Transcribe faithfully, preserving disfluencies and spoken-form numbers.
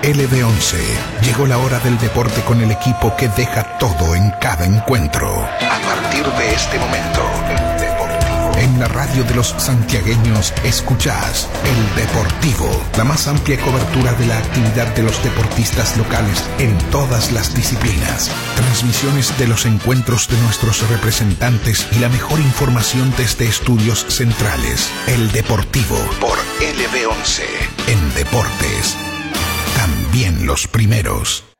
L B once. Llegó la hora del deporte con el equipo que deja todo en cada encuentro. A partir de este momento, el Deportivo. En la radio de los santiagueños escuchás El Deportivo, la más amplia cobertura de la actividad de los deportistas locales en todas las disciplinas. Transmisiones de los encuentros de nuestros representantes y la mejor información desde estudios centrales. El Deportivo por L B once. En deportes, también los primeros.